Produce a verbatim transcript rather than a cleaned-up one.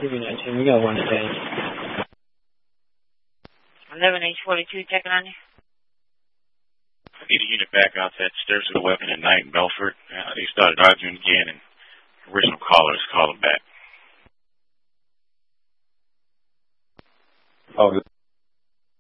Give me nineteen. We got one today. eleven H forty-two, checking on you. I need a unit back out that stairs with a weapon at night in Belfort. Uh, they started arguing again, and the original caller is calling back. Oh,